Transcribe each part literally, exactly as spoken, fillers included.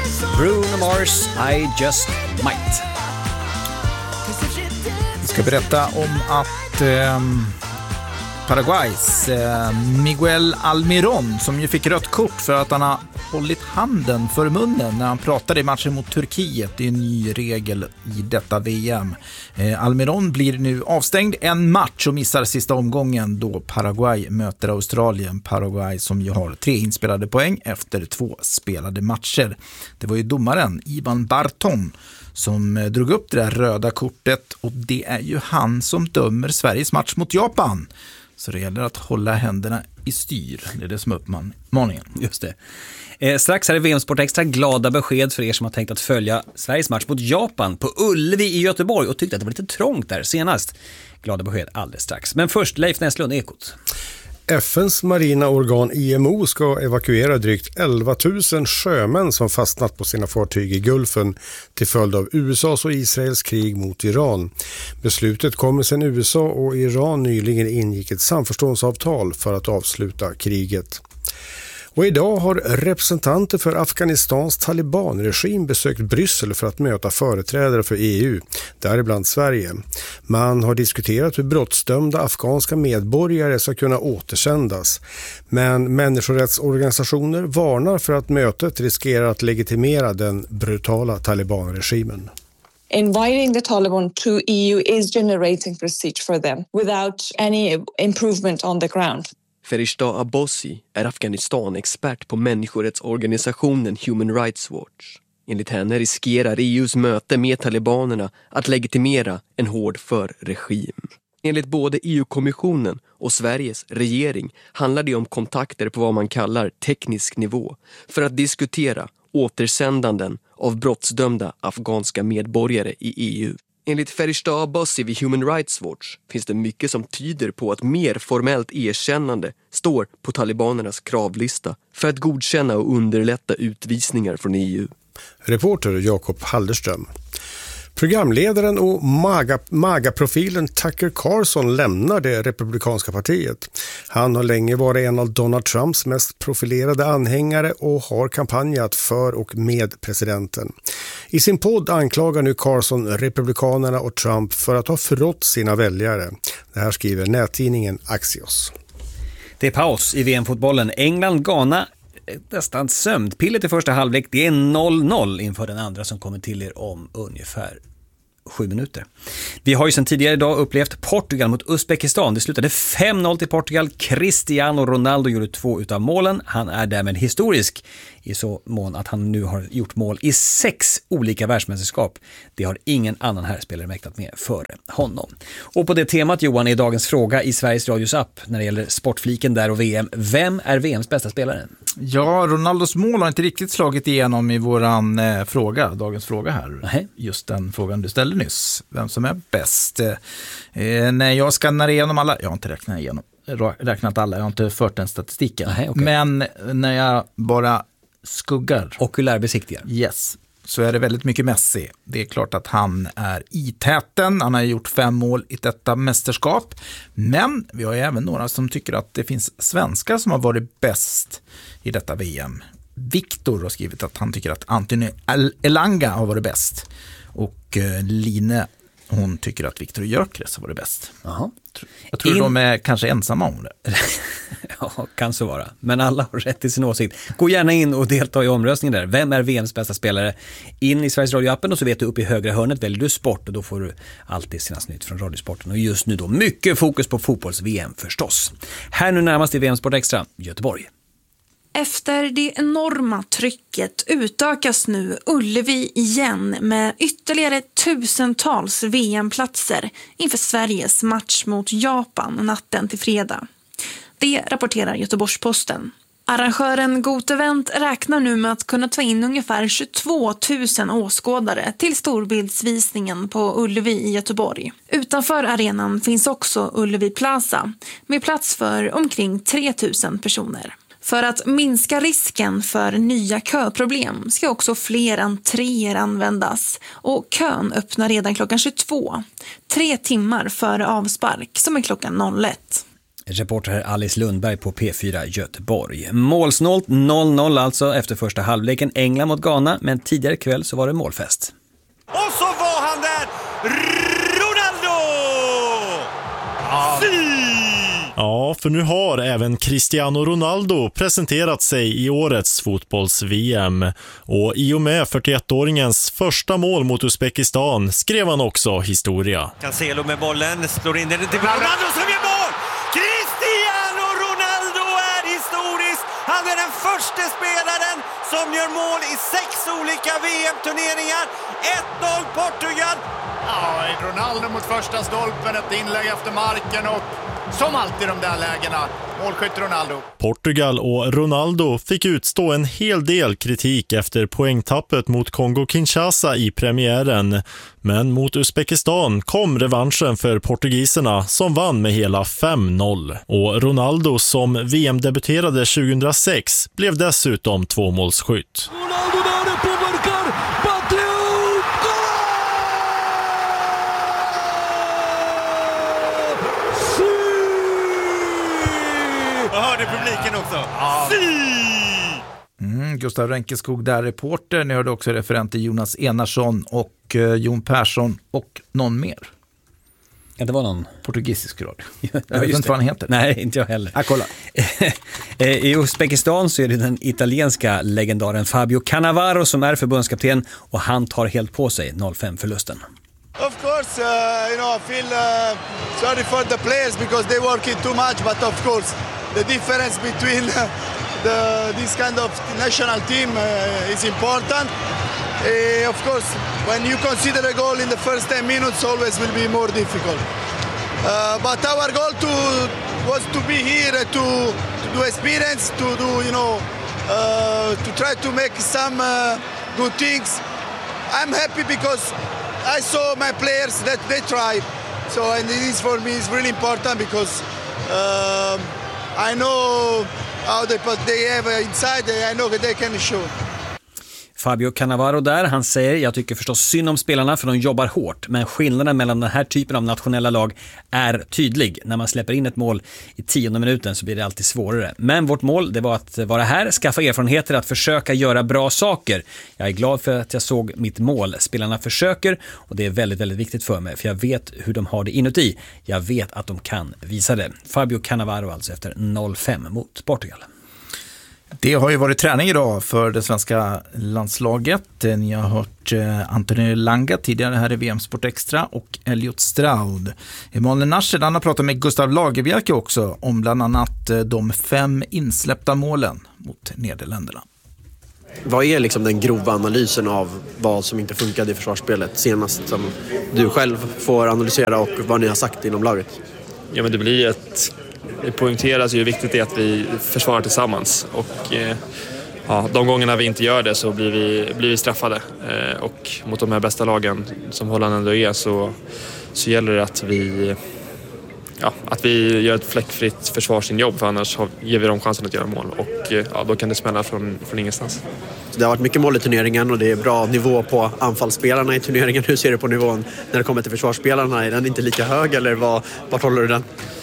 Bruno Mars, I Just Might. Jag ska berätta om att eh, Paraguays eh, Miguel Almirón, som ju fick rött kort för att han har hållit handen för munnen när han pratade i matchen mot Turkiet. Det är en ny regel i detta V M. Eh, Almirón blir nu avstängd en match och missar sista omgången då Paraguay möter Australien. Paraguay som ju har tre inspelade poäng efter två spelade matcher. Det var ju domaren Ivan Barton som drog upp det där röda kortet, och det är ju han som dömer Sveriges match mot Japan. Så det gäller att hålla händerna i styr. Det är det som är uppmaningen. Just det. Eh, strax här är V M Sport Extra glada besked för er som har tänkt att följa Sveriges match mot Japan på Ullevi i Göteborg och tyckte att det var lite trångt där senast. Glada besked alldeles strax. Men först Leif Näslund, Ekot. F N:s marina organ I M O ska evakuera drygt elva tusen sjömän som fastnat på sina fartyg i Gulfen till följd av U S A:s och Israels krig mot Iran. Beslutet kommer sedan U S A och Iran nyligen ingick ett samförståndsavtal för att avsluta kriget. Och idag har representanter för Afghanistans talibanregim besökt Bryssel för att möta företrädare för E U, däribland Sverige. Man har diskuterat hur brottsdömda afghanska medborgare ska kunna återsändas. Men människorättsorganisationer varnar för att mötet riskerar att legitimera den brutala talibanregimen. Inviting the Taliban to E U is generating prestige for them without any improvement on the ground. Ferishtah Abbasi är Afghanistan-expert på människorättsorganisationen Human Rights Watch. Enligt henne riskerar E U:s möte med talibanerna att legitimera en hård för-regim. Enligt både E U-kommissionen och Sveriges regering handlar det om kontakter på vad man kallar teknisk nivå för att diskutera återsändanden av brottsdömda afghanska medborgare i E U. Enligt Ferishtah Abbasi vid Human Rights Watch finns det mycket som tyder på att mer formellt erkännande står på talibanernas kravlista för att godkänna och underlätta utvisningar från E U. Reporter Jakob Halderström. Programledaren och maga, maga-profilen Tucker Carlson lämnar det republikanska partiet. Han har länge varit en av Donald Trumps mest profilerade anhängare och har kampanjat för och med presidenten. I sin podd anklagar nu Carlson republikanerna och Trump för att ha förrått sina väljare. Det här skriver nättidningen Axios. Det är paus i V M-fotbollen. England-Ghana, nästan sömnpillet i första halvlek. Det är noll noll inför den andra som kommer till er om ungefär sju minuter. Vi har ju sedan tidigare idag upplevt Portugal mot Uzbekistan. Det slutade fem noll till Portugal. Cristiano Ronaldo gjorde två utav målen. Han är därmed historisk i så mån att han nu har gjort mål i sex olika världsmästerskap. Det har ingen annan herrspelare mäktat med före honom. Och på det temat, Johan, är dagens fråga i Sveriges Radios app när det gäller sportfliken där och V M. Vem är V M:s bästa spelare? Ja, Ronaldos mål har inte riktigt slagit igenom i våran eh, fråga, dagens fråga här. Nej. Just den frågan du ställde nyss. Vem som är bäst. Eh, när jag skannar igenom alla, jag har inte räknat igenom, räknat alla, jag har inte fört den statistiken. Nej, okay. Men när jag bara skuggar. Okulärbesiktigar. Yes. Så är det väldigt mycket Messi. Det är klart att han är i täten. Han har gjort fem mål i detta mästerskap. Men vi har ju även några som tycker att det finns svenskar som har varit bäst i detta V M. Viktor har skrivit att han tycker att Anthony Elanga har varit bäst. Och Line, hon tycker att Viktor Gyökeres har varit bäst. Jaha. Jag tror In... de är kanske ensamma om det. Ja, kan så vara. Men alla har rätt till sin åsikt. Gå gärna in och delta i omröstningen där. Vem är V M:s bästa spelare? In i Sveriges Radio-appen och så vet du upp i högra hörnet väljer du sport och då får du alltid senaste nytt från Radiosporten. Och just nu då mycket fokus på fotbolls-V M förstås. Här nu närmast i V M Sport Extra, Göteborg. Efter det enorma trycket utökas nu Ullevi igen med ytterligare tusentals V M-platser inför Sveriges match mot Japan natten till fredag. Det rapporterar Göteborgs-Posten. Arrangören Gotevent räknar nu med att kunna ta in ungefär tjugotvå tusen åskådare till storbildsvisningen på Ullevi i Göteborg. Utanför arenan finns också Ullevi Plaza med plats för omkring tre tusen personer. För att minska risken för nya köproblem ska också fler entréer användas och kön öppnar redan klockan tjugotvå, tre timmar före avspark som är klockan noll ett. Reporter här Alice Lundberg på P fyra Göteborg. Målsnålt noll noll alltså efter första halvleken. England mot Ghana, men tidigare kväll så var det målfest. Och så var han där! Ronaldo! Ja. Ja, för nu har även Cristiano Ronaldo presenterat sig i årets fotbolls-V M. Och i och med fyrtioettåringens första mål mot Uzbekistan skrev han också historia. Cancelo med bollen, slår in den till Ronaldo som gör mål! Cristiano Ronaldo är historisk! Han är den första spelaren som gör mål i sex olika V M-turneringar. ett noll Portugal! Ja, Ronaldo mot första stolpen, ett inlägg efter marken och som alltid de där lägena, målskytt Ronaldo. Portugal och Ronaldo fick utstå en hel del kritik efter poängtappet mot Kongo-Kinshasa i premiären. Men mot Uzbekistan kom revanschen för portugiserna som vann med hela fem noll. Och Ronaldo som V M-debuterade tjugohundrasex blev dessutom tvåmålsskytt. Ronaldo där uppe och verkar, Patriot! Jag hörde publiken också. Ja. Mm, Gustav Renkeskog där, reporter. Ni hörde också referenter Jonas Enarsson och eh, Jon Persson och någon mer. Ja, det var någon portugisisk radio. Ja, jag vet inte vad han heter. Nej, inte jag heller. Ja, kolla. I Uzbekistan så är det den italienska legendaren Fabio Cannavaro som är förbundskapten och han tar helt på sig noll fem-förlusten. Of course, uh, you know, I feel uh, sorry for the players because they working too much, but of course, the difference between uh, the this kind of national team uh, is important. Uh, of course, when you consider a goal in the first ten minutes, always will be more difficult. Uh, but our goal to was to be here to to do experience, to do you know, uh, to try to make some uh, good things. I'm happy because I saw my players that they tried, so and this for me is really important because um, I know how they put they have inside. I know that they can show. Fabio Cannavaro där, han säger jag tycker förstås synd om spelarna för de jobbar hårt, men skillnaden mellan den här typen av nationella lag är tydlig. När man släpper in ett mål i tionde minuten så blir det alltid svårare. Men vårt mål, det var att vara här, skaffa erfarenheter, att försöka göra bra saker. Jag är glad för att jag såg mitt mål. Spelarna försöker och det är väldigt, väldigt viktigt för mig för jag vet hur de har det inuti. Jag vet att de kan visa det. Fabio Cannavaro alltså efter noll fem mot Portugal. Det har ju varit träning idag för det svenska landslaget. Ni har hört Anthony Langa tidigare här i V M Sport Extra och Elliot Stroud. Emanuel Nasser har pratat med Gustav Lagerbielke också om bland annat de fem insläppta målen mot Nederländerna. Vad är liksom den grova analysen av vad som inte funkade i försvarsspelet senast som du själv får analysera och vad ni har sagt inom laget? Ja, men det blir ett... Det poängteras ju hur viktigt det är att vi försvarar tillsammans och eh, ja, de gångerna vi inte gör det så blir vi, blir vi straffade eh, och mot de här bästa lagen som Holland ändå är så, så gäller det att vi, ja, att vi gör ett fläckfritt försvarsinjobb för annars har, ger vi dem chansen att göra mål och eh, ja, då kan det smälla från, från ingenstans. Det har varit mycket mål i turneringen och det är bra nivå på anfallsspelarna i turneringen. Hur ser du på nivån när det kommer till försvarsspelarna? Är den inte lika hög eller vad, vart håller du den?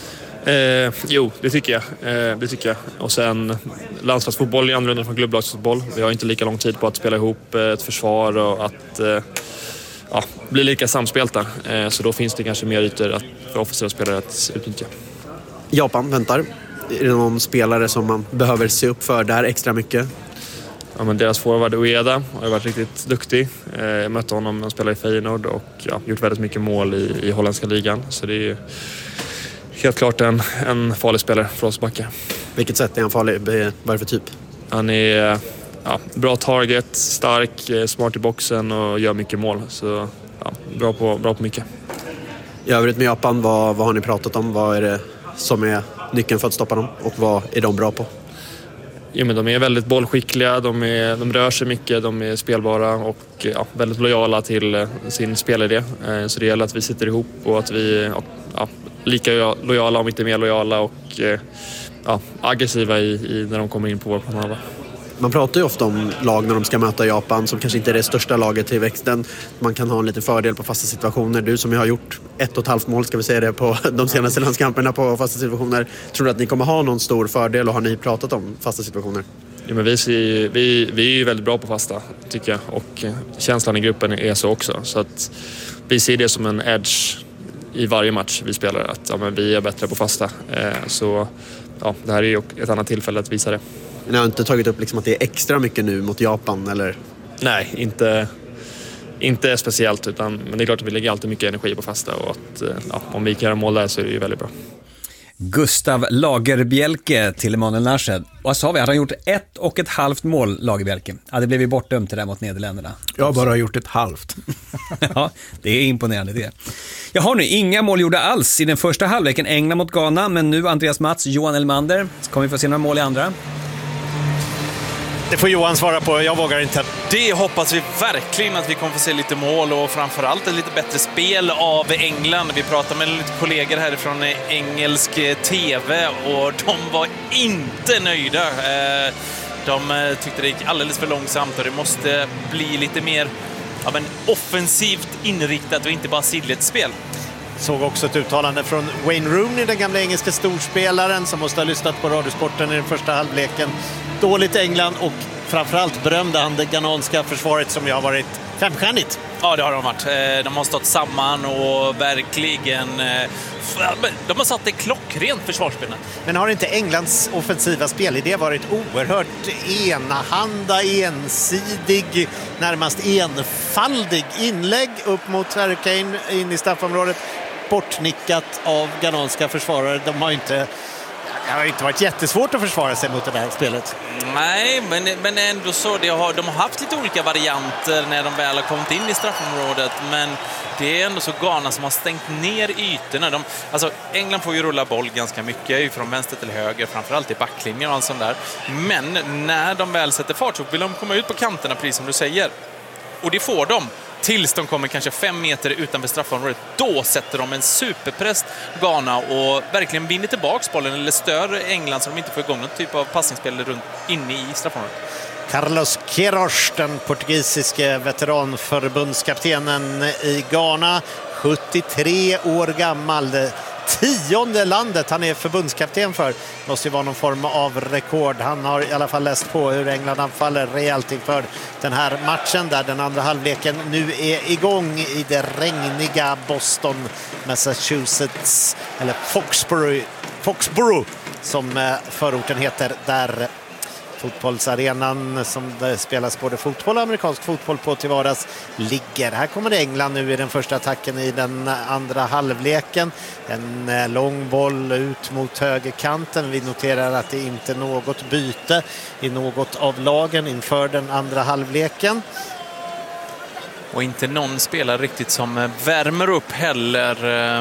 Eh, jo, det tycker jag. Eh, det tycker jag. Och sen landslagsfotboll är annorlunda från klubblagsfotboll. Vi har inte lika lång tid på att spela ihop ett försvar och att eh, ja, bli lika samspelta. Eh, så då finns det kanske mer ytor att, för offensiva spelare att utnyttja. Japan väntar. Är det någon spelare som man behöver se upp för där extra mycket? Ja, men deras forward Ueda har varit riktigt duktig. Eh, jag mötte honom när han spelade i Feyenoord och ja, gjort väldigt mycket mål i, i holländska ligan. Så det är helt klart en, en farlig spelare för oss backar. Vilket sätt är han farlig? Vad är det för typ? Han är ja, bra target, stark, smart i boxen och gör mycket mål. Så ja, bra, på, bra på mycket. I övrigt med Japan, vad, vad har ni pratat om? Vad är det som är nyckeln för att stoppa dem? Och vad är de bra på? Jo, men de är väldigt bollskickliga, de, är, de rör sig mycket, de är spelbara och ja, väldigt lojala till sin spelidé. Så det gäller att vi sitter ihop och att vi ja, lika lojala om inte mer lojala och ja, aggressiva i, i när de kommer in på vår planhalva. Man pratar ju ofta om lag när de ska möta Japan som kanske inte är det största laget i växten. Man kan ha en liten fördel på fasta situationer. Du som har gjort ett och ett halvt mål, ska vi säga det, på de senaste landskamperna på fasta situationer. Tror du att ni kommer ha någon stor fördel och har ni pratat om fasta situationer? Ja, men vi, ser, vi, vi är ju väldigt bra på fasta, tycker jag. Och känslan i gruppen är så också. Så att vi ser det som en edge i varje match vi spelar. Att ja, men vi är bättre på fasta. Eh, så ja, det här är ju ett annat tillfälle att visa det. Ni har inte tagit upp liksom att det är extra mycket nu mot Japan, eller? Nej, inte, inte speciellt. Utan, men det är klart att vi lägger alltid mycket energi på fasta. Och att, ja, om vi kan göra mål där så är det ju väldigt bra. Gustav Lagerbjälke till Emanuel Nashed. Vad sa vi? Hade han gjort ett och ett halvt mål, Lagerbjälke? Ja, det blev ju bortdömt det där mot Nederländerna. Jag har bara gjort ett halvt. Ja, det är imponerande det. Jag har nu inga mål gjorda alls i den första halvleken. England mot Ghana, men nu Andreas Mats, Johan Elmander. Kommer vi få se några mål i andra? Det får Johan svara på, jag vågar inte. Det hoppas vi verkligen att vi kommer få se lite mål och framförallt ett lite bättre spel av England. Vi pratade med lite kollegor härifrån engelsk tv och de var inte nöjda. De tyckte det gick alldeles för långsamt och det måste bli lite mer av en offensivt inriktat och inte bara sidligt spel. Såg också ett uttalande från Wayne Rooney, den gamla engelska storspelaren som måste ha lyssnat på Radiosporten i den första halvleken. Dåligt England och framförallt berömde han det ghananska försvaret som ju har varit femstjärnigt. Ja, det har de varit. De har stått samman och verkligen... De har satt ett klockrent försvarsspel. Men har inte Englands offensiva spelidé varit oerhört enahanda, ensidig, närmast enfaldig? Inlägg upp mot Harry Kane in i straffområdet, bortnickat av ghananska försvarare. De har ju inte... Det har inte varit jättesvårt att försvara sig mot det här spelet. Nej, men, men ändå så. Det har, de har haft lite olika varianter när de väl har kommit in i straffområdet. Men det är ändå så Ghana som har stängt ner ytorna. De, alltså, England får ju rulla boll ganska mycket från vänster till höger, framförallt i backlinjen och allt sånt där. Men när de väl sätter fart så vill de komma ut på kanterna, precis som du säger. Och det får de. Tills de kommer kanske fem meter utanför straffområdet. Då sätter de en superpress Ghana och verkligen vinner tillbaka bollen eller stör England så de inte får igång någon typ av passningsspel runt inne i straffområdet. Carlos Queiroz, den portugisiske veteranförbundskaptenen i Ghana, sjuttiotre år gammal. Tionde landet han är förbundskapten för. Måste ju vara någon form av rekord. Han har i alla fall läst på hur England anfaller rejält inför den här matchen där den andra halvleken nu är igång i det regniga Boston, Massachusetts, eller Foxborough, Foxborough som förorten heter, där fotbollsarenan som det spelas både fotboll och amerikansk fotboll på till vardags ligger. Här kommer England nu i den första attacken i den andra halvleken. En lång boll ut mot högerkanten. Vi noterar att det inte är något byte i något av lagen inför den andra halvleken. Och inte någon spelare riktigt som värmer upp heller.